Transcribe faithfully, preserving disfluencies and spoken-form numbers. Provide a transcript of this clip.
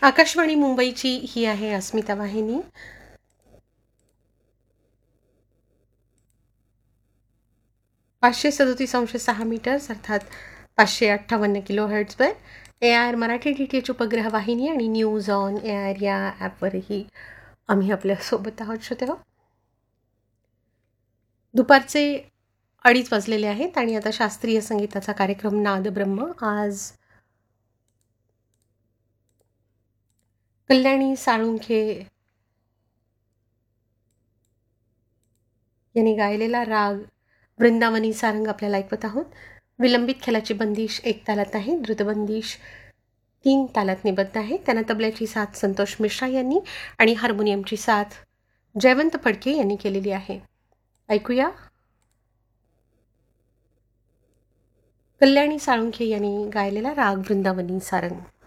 आकाशवाणी मुंबईची ही आहे अस्मिता वाहिनी. पाचशे सदोतीस अंश सहा मीटर्स अर्थात पाचशे अठ्ठावन्न kilo हर्ट्झवर A R Marathi D T H उपग्रह वाहिनी आणि न्यूज ऑन ए आर या ॲपवरही आम्ही आपल्यासोबत आहोत श्रोते हो. दुपारचे अडीच वाजलेले आहेत आणि आता शास्त्रीय संगीताचा कार्यक्रम नाद ब्रह्म. आज कल्याणी साळुंखे यांनी गायलेला राग वृंदावनी सारंग आपल्याला ऐकवत आहोत. विलंबित खेळाची बंदिश एक तालात आहे, द्रुतबंदिश तीन तालात निबद्ध आहे. त्यांना तबल्याची साथ संतोष मिश्रा यांनी आणि हार्मोनियमची साथ जयवंत फडके यांनी केलेली आहे. ऐकूया कल्याणी साळुंखे यांनी गायलेला राग वृंदावनी सारंग.